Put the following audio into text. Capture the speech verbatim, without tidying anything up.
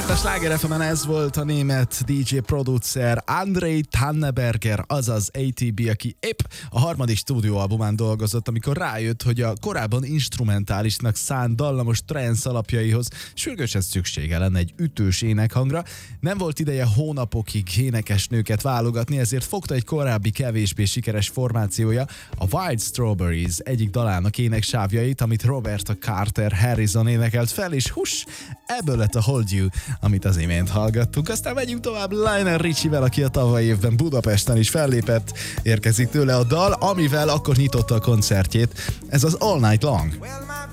Itt a Sláger ef emen ez volt a német dé dzsé producer André Tanneberger, azaz á té bé, aki épp a harmadik stúdióalbumán dolgozott, amikor rájött, hogy a korábban instrumentálisnak szánt dallamos trance alapjaihoz sürgősen szüksége lenne egy ütős énekhangra. Nem volt ideje hónapokig énekesnőket válogatni, ezért fogta egy korábbi kevésbé sikeres formációja, a Wild Strawberries egyik dalának éneksávjait, amit Roberta Carter Harrison énekelt fel, és hús, ebből lett a Hold You, amit az imént hallgattunk. Aztán megyünk tovább Lionel Richie-vel, aki a tavalyi évben Budapesten is fellépett. Érkezik tőle a dal, amivel akkor nyitotta a koncertjét. Ez az All Night Long.